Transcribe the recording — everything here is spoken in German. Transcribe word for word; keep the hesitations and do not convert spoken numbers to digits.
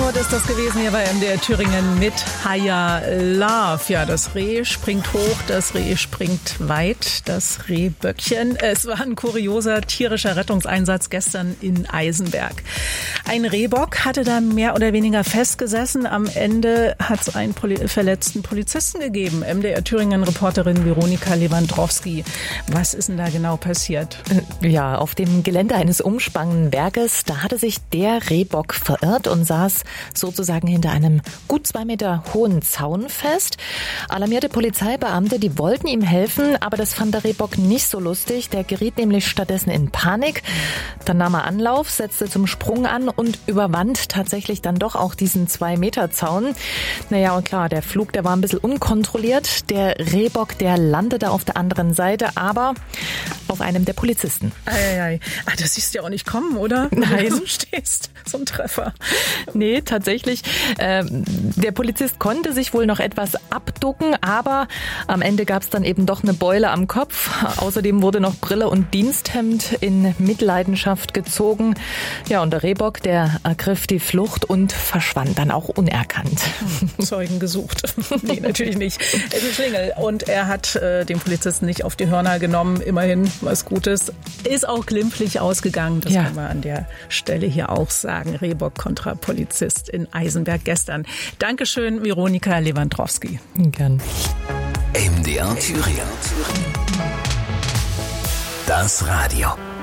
Nord ist das gewesen hier bei M D R Thüringen mit Higher Love. Ja, das Reh springt hoch, das Reh springt weit, das Rehböckchen. Es war ein kurioser tierischer Rettungseinsatz gestern in Eisenberg. Ein Rehbock hatte da mehr oder weniger festgesessen. Am Ende hat es einen Poli- verletzten Polizisten gegeben. M D R Thüringen-Reporterin Veronika Lewandrowski. Was ist denn da genau passiert? Ja, auf dem Gelände eines umspannenden Berges, da hatte sich der Rehbock verirrt und saß sozusagen hinter einem gut zwei Meter hohen Zaun fest. Alarmierte Polizeibeamte, die wollten ihm helfen, aber das fand der Rehbock nicht so lustig. Der geriet nämlich stattdessen in Panik. Dann nahm er Anlauf, setzte zum Sprung an und überwand tatsächlich dann doch auch diesen zwei Meter Zaun. Naja, und klar, der Flug, der war ein bisschen unkontrolliert. Der Rehbock, der landete auf der anderen Seite, aber auf einem der Polizisten. Eieiei. Ah, das siehst du ja auch nicht kommen, oder? Nein. Wenn du so stehst. So ein Treffer. Nee, tatsächlich. Ähm, der Polizist konnte sich wohl noch etwas abducken, aber am Ende gab es dann eben doch eine Beule am Kopf. Außerdem wurde noch Brille und Diensthemd in Mitleidenschaft gezogen. Ja, und der Rehbock, der ergriff die Flucht und verschwand dann auch unerkannt. Zeugen gesucht. Nee, natürlich nicht. Es ist ein Schlingel. Und er hat äh, den Polizisten nicht auf die Hörner genommen. Immerhin was Gutes. Ist auch glimpflich ausgegangen. Das Ja. kann man an der Stelle hier auch sagen. Rehbock kontra Polizist in Eisenberg gestern. Dankeschön, Veronika Lewandrowski. Gern. M D R Thüringen. Das Radio.